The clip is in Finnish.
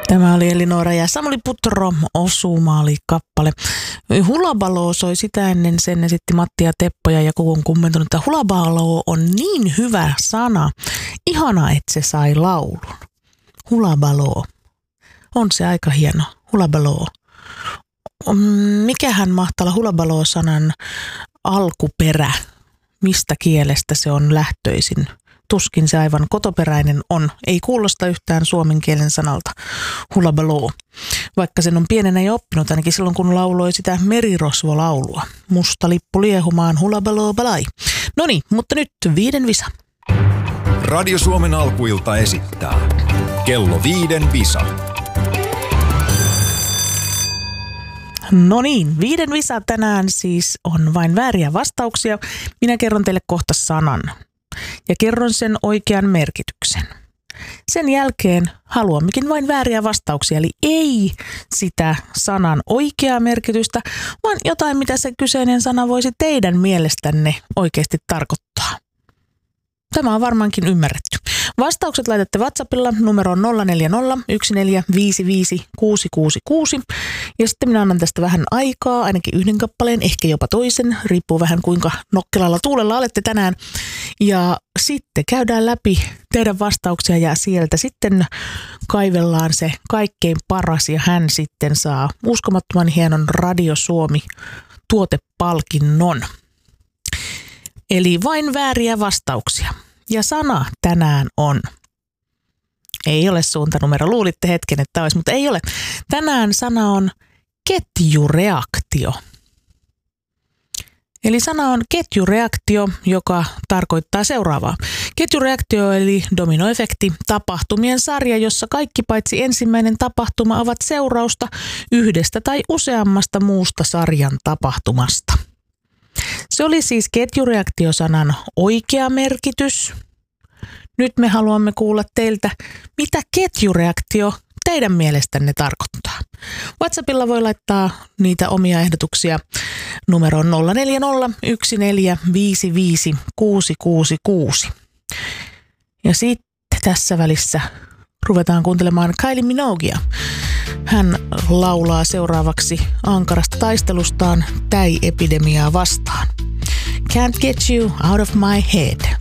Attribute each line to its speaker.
Speaker 1: Tämä oli Elinora ja Samuli Putro, Osuma oli kappale. Hulabaloo soi sitä ennen, sen esitti Matti ja Teppo ja joku on kommentoinut, että hulabaloo on niin hyvä sana. Ihana, että se sai laulun. Hulabaloo. On se aika hieno. Hulabaloo. Mikähän mahtaa olla hulabaloo-sanan alkuperä? Mistä kielestä se on lähtöisin? Tuskin se aivan kotoperäinen on. Ei kuulosta yhtään suomen kielen sanalta hulabaloo. Vaikka sen on pienenä jo oppinut, ainakin silloin kun lauloi sitä merirosvolaulua. Musta lippu liehumaan hulabaloo balai. Noniin, mutta nyt 5 visa.
Speaker 2: Radio Suomen alkuilta esittää kello 5 visa.
Speaker 1: No niin, 5 visa tänään siis on vain vääriä vastauksia. Minä kerron teille kohta sanan ja kerron sen oikean merkityksen. Sen jälkeen haluammekin vain vääriä vastauksia, eli ei sitä sanan oikeaa merkitystä, vaan jotain, mitä se kyseinen sana voisi teidän mielestänne oikeasti tarkoittaa. Tämä on varmaankin ymmärretty. Vastaukset laitatte WhatsAppilla numeroon 040 1455 666 ja sitten minä annan tästä vähän aikaa, ainakin yhden kappaleen, ehkä jopa toisen, riippuu vähän kuinka nokkelalla tuulella olette tänään. Ja sitten käydään läpi teidän vastauksia ja sieltä sitten kaivellaan se kaikkein paras ja hän sitten saa uskomattoman hienon Radio Suomi tuotepalkinnon. Eli vain vääriä vastauksia. Ja sana tänään on, ei ole suuntanumero, luulitte hetken, että olisi, mutta ei ole. Tänään sana on ketjureaktio. Eli sana on ketjureaktio, joka tarkoittaa seuraavaa. Ketjureaktio eli dominoefekti, tapahtumien sarja, jossa kaikki paitsi ensimmäinen tapahtuma ovat seurausta yhdestä tai useammasta muusta sarjan tapahtumasta. Se oli siis ketjureaktiosanan oikea merkitys. Nyt me haluamme kuulla teiltä, mitä ketjureaktio teidän mielestänne tarkoittaa. WhatsAppilla voi laittaa niitä omia ehdotuksia numeroon 040 1455 666. Ja sitten tässä välissä ruvetaan kuuntelemaan Kylie Minoguea. Hän laulaa seuraavaksi ankarasta taistelustaan täiepidemiaa vastaan. Can't get you out of my head.